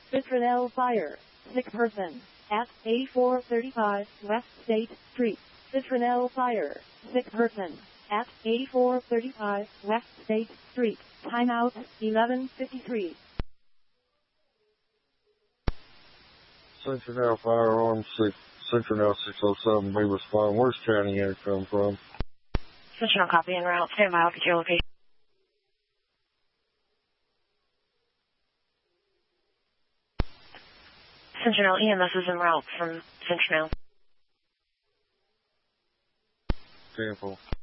Citronelle Fire. Sick person. At A435 West State Street. Citronelle Fire. Sick person. At A435 West State Street. Timeout 11:53. Citronelle Firearms, Citronelle 607, be respond. Where's County Air come from? Citronelle copy en route. Stand by. I'll get your location. Citronelle EMS is en route from Citronelle. 10-4.